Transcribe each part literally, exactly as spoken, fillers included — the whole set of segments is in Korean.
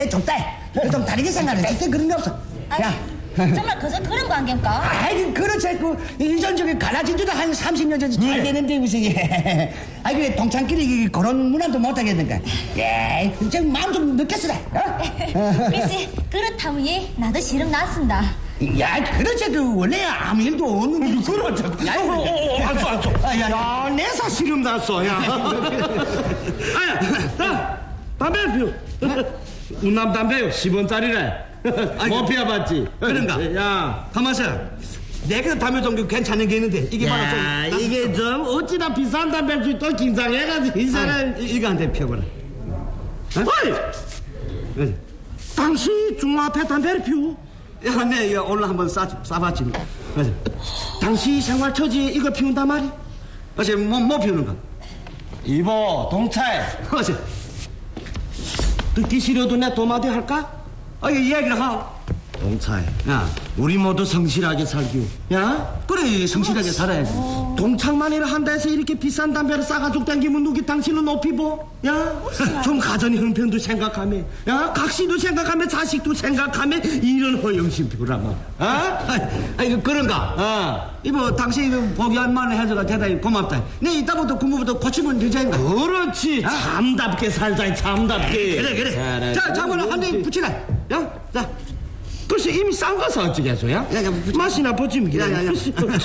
좁다. 좀 다르게 생각해. 절대 그런 게 없어. 아니, 야. 정말 그저 그런 관계인가? 아이, 그렇지. 그, 이전 저기 갈라진 지도 한 삼십 년 전에 잘 되는데, 무슨, 예. 아이, 그, 동창끼리 그런 문화도 못하겠는가. 예, 좀 마음 좀 늦겠으라, 어? 글쎄, 그렇다면 예, 나도 실험 났습니다. 야, 그렇지. 그, 원래 아무 일도 없는데. 그렇지. 야, 어, 어, 어, 알았어, 알았어. 아, 야, 야. 야, 내사 실험 났어, 야. 아야, 야, 담배 피우. 운남 담배요, 십 원짜리래. 뭐 피워봤지? 그런가? 야, 가만있어. 내가 담배 좀 괜찮은 게 있는데, 이게 야, 바로 좀. 이게 좀, 어찌나 비싼 담배를 줄 또 긴장해가지고, 이 사람, 이거 한 대 피워봐라. 어이! 당신 중화앞에 담배를 피워? 야, 내 이거 오늘 한번 싸, 싸봤지. 맞아. 당신 생활 처지에 이거 피운단 말이? 어제 뭐, 뭐 피우는가? 이보, 동차에. 어제. 듣기 싫어도 내 도마대 할까? 아, 이 얘기를 하. 동차에. 야, 우리 모두 성실하게 살기요. 야? 그래, 성실하게 살아야지. 동창만이라 한다 해서 이렇게 비싼 담배를 싸가지고 당기면 누기 당신은 높이보? 야? 좀 가정의 형편도 생각하며, 야? 각시도 생각하며, 자식도 생각하며, 이런 허영심 표라마. 어? 아, 이거 그런가? 어. 이거 당신 이거 보기 한만에 해줘가 대단히 고맙다. 내 이따부터 공부부터 고치면 되자인가? 그렇지. 참답게 살자, 참답게. 그래, 그래. 자, 자, 그럼 한 대 붙이라. 야, 자. 글쎄 이미 싼 거서 어찌겠어, 야? 야, 야, 맛이나 보지, 뭐. 야, 야, 야.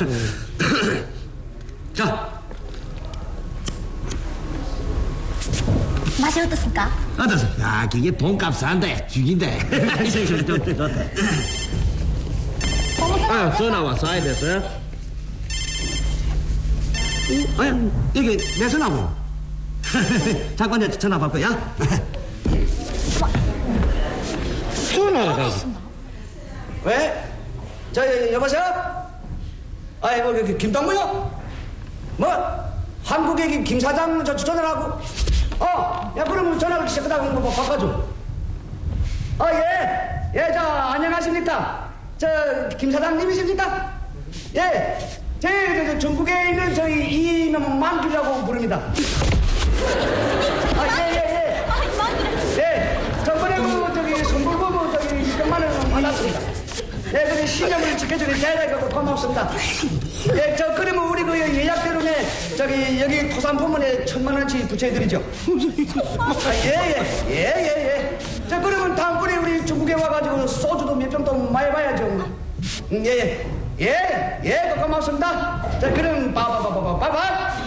자. 맛이 어떻습니까? 어떠세요? 야, 그게 돈값 산대, 죽인대. 좋대, 좋대. 아, 전화 왔어, 아야 됐어요? 어, 아야, 여기 내 전화고. 잠깐 내 전화 받고, 야. 전화가 가서. 왜? 저, 여보세요? 아이, 뭐, 그, 김동무요? 뭐? 한국의 김, 김 사장 저 전화하고? 어, 야, 그럼 전화를 시작하다가 뭐, 바꿔줘. 어, 예. 예, 저, 안녕하십니까? 저, 김 사장님이십니까? 예. 제, 저, 저, 전국에 있는 저희 이놈 만길이라고 부릅니다. 아, 예, 예, 예. 아, 이만들. 예. 저번에 그, 저기, 선불보고 저기, 이백만 원 받았습니다. 예, 그래, 신념을 지켜주니 대단히 고맙습니다. 예, 저, 그러면 우리 그 예약대로네, 저기, 여기 토산포문에 천만 원치 부채해드리죠. 아, 예, 예, 예, 예, 예. 저, 그러면 다음번에 우리 중국에 와가지고 소주도 몇 병 더 많이 봐야죠. 음, 예, 예. 예, 예, 고맙습니다. 자, 그럼, 빠바바바바, 빠바.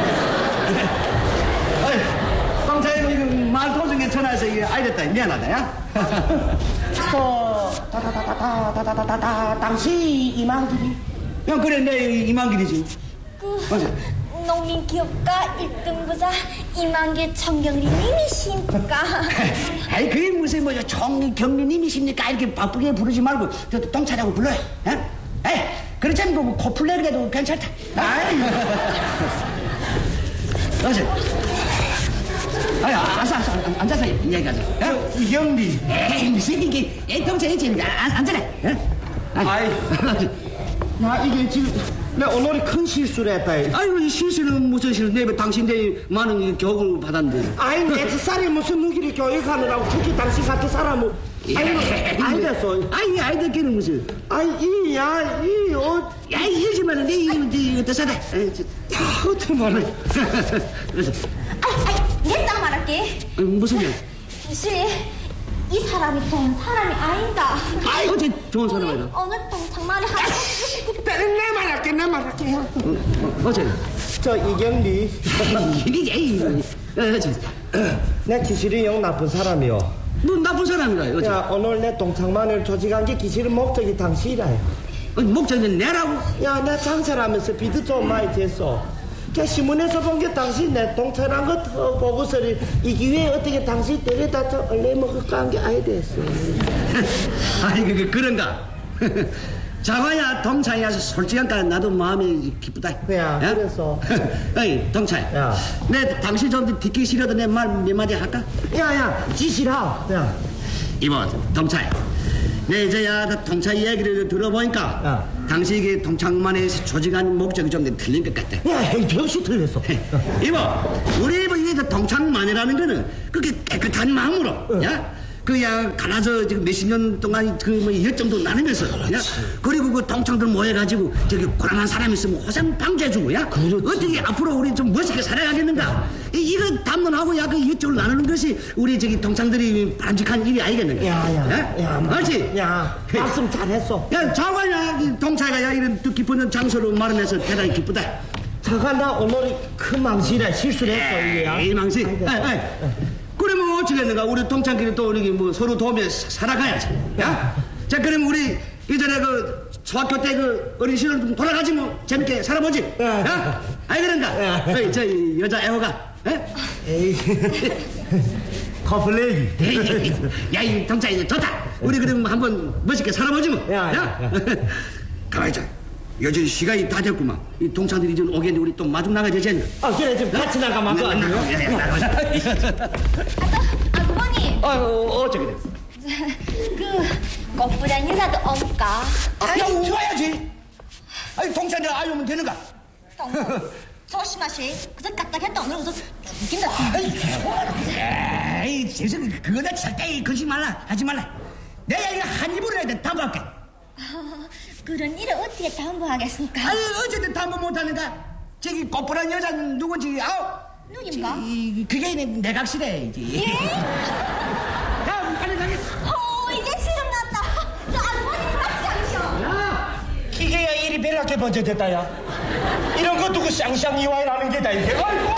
황차이 이거 말 도중에 전화해서 이게 알렸다. 미안하다, 야. 또, 다다다다다다다다다, 당시 이만길이. 야, 그래, 내 이만길이지. 그, 맞아. 농민 기업가 일 등 부자 이만길 청경리님이십니까? 아이, 그게 무슨, 뭐, 총 경리님이십니까? 이렇게 바쁘게 부르지 말고, 저, 동차라고 불러요. 어? 에이, 그렇지 않고, 뭐, 코플레르게도 괜찮다. 아이. 맞아. 아유, 알았어, 알았어. 앉아서 얘기하자. 어? 이경리. 에이, 무슨 이게, 애 동생이 지금 앉아라. 어? 아이, 나 이게 지금 내 오늘이 큰 실수를 했다. 아이고, 이 실수는 무슨 실수? 내 당신 내 많은 교육을 받았는데. 아이, 내 살이 무슨 누기를 교육하느라고 특히 당신 같은 사람은. 아이고, 아이 됐어. 아이, 아이들끼리는 무슨. 아이, 이, 야, 이, 어. 야, 이러지마는 내 이거, 이거 더 사다. 야, 어떻게 말해. 그래서. 아, 아, 내딱 말할게. 아니, 무슨 일? 사실 이 사람이 좋은 사람이 아니다. 아이고, 저 좋은 사람이다. 오늘 동창만에 한. 내 말할게, 내 말할게. 어제 저 이경리. 이게, 에이, 어, 저, 내 기실이 영 나쁜 사람이요. 뭐, 나쁜 사람이라, 어째. 야, 오늘 내 동창만을 조직한 게 기실은 목적이 당신이라. 어, 목적은 내라고? 야, 내 장사를 하면서 비도 좀 많이 됐어. 걔 신문에서 본 게 당신 내 동창한 거 더 보고서는 이 기회에 어떻게 당신 데려다 저 얼레 먹을까 한 게 아예 됐어. 아이, 그, 그런가? 자마야, 동창이라서 솔직한까 나도 마음이 기쁘다. 야, 야? 그래서. 어이, 동창. 야. 내 당신 좀 듣기 싫어도 내 말 몇 마디 할까? 야, 야, 지시라. 야. 이모, 동창. 내 이제 야, 동창 얘기를 들어보니까 야. 당신이 동창만에 조직한 목적이 좀 틀린 것 같아. 야, 이 병시 틀렸어. 이모, 우리 이모 이게 동창만이라는 거는 그렇게 깨끗한 마음으로, 야? 그 그야 가나서 지금 몇십 년 동안 그뭐 열정도 나누면서 야? 그리고 그 동창들 모여가지고 저기 고난한 사람 있으면 호생 방지해주고 야 어떻게 앞으로 우리 좀 멋있게 살아가겠는가 이, 이거 담론하고 야 그 열정을 나누는 것이 우리 저기 동창들이 바람직한 일이 아니겠는가 야야 야, 맞지? 야 말씀 잘했어. 야 장관야 동창가 야 이런 뜻 깊은 장소로 마련해서 대단히 기쁘다 잠깐 나 오늘 큰 망신에 실수를 했어 이게. 에이 망신 에이, 에이. 그래 뭐 어찌겠는가 우리 동창끼리 또 우리 뭐 서로 도우며 살아가야지 야? 자 그럼 우리 이전에 그 중학교 때 그 어린 시절 좀 돌아가지 뭐 재밌게 살아보지 야. 야? 아이 그런가 어이 저 여자 애호가 에? 에이 커플레이. 야이 동창이 좋다 우리 그럼 한번 멋있게 살아보지 뭐 야, 야, 가만히 있자 요즘 시간이 다 됐구만 이 동창들이 이제 오겠는데 우리 또 마중 나가야 되지 않나 아 그래 좀 같이 나가면 안 돼? 아버님 어, 어쩌게 됐어 그 꽃부장 인사도 없까 야 웃어야지 아니 동창들 알려면 되는가 조심하시 그저 까딱했다 오늘 웃어 죽긴다 에이 재수 그거다 절대 거짓 말라 하지 말라 내가 이거 한 입으로 해야 돼 담보할게 그런 일을 어떻게 담보하겠습니까? 아니 어쨌든 담보 못하는가 저기 꽃보란 여자는 누군지 아우 누군가? 이, 그게 내 내각시래지 예? 야 빨리 가겠어 어 이제 지금 났다 저 아버님 같이 하시오 기계야 일이 별나게 번져 됐다 야. 이런 거 두고 쌍쌍 이와이라는 게다 이게. 아이고.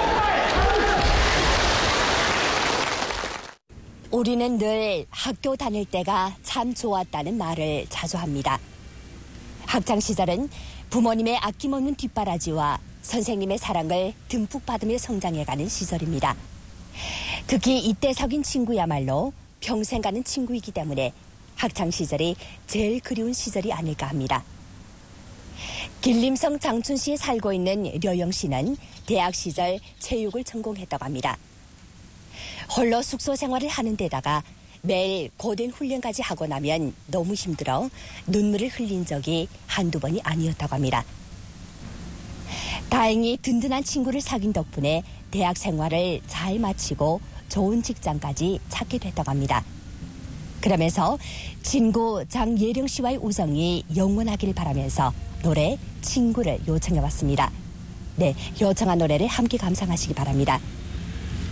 우리는 늘 학교 다닐 때가 참 좋았다는 말을 자주 합니다. 학창 시절은 부모님의 아낌없는 뒷바라지와 선생님의 사랑을 듬뿍 받으며 성장해가는 시절입니다. 특히 이때 사귄 친구야말로 평생 가는 친구이기 때문에 학창 시절이 제일 그리운 시절이 아닐까 합니다. 길림성 장춘시에 살고 있는 려영 씨는 대학 시절 체육을 전공했다고 합니다. 홀로 숙소 생활을 하는 데다가 매일 고된 훈련까지 하고 나면 너무 힘들어 눈물을 흘린 적이 한두 번이 아니었다고 합니다. 다행히 든든한 친구를 사귄 덕분에 대학 생활을 잘 마치고 좋은 직장까지 찾게 됐다고 합니다. 그러면서 친구 장예령 씨와의 우정이 영원하기를 바라면서 노래 친구를 요청해왔습니다. 네, 요청한 노래를 함께 감상하시기 바랍니다.